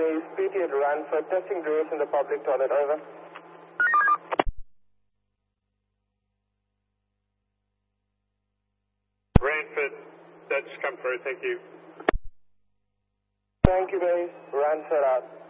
base, PT at Ranford, testing Grace in the public toilet, over. Ranford, that's come through, thank you. Thank you, base. Ranford out.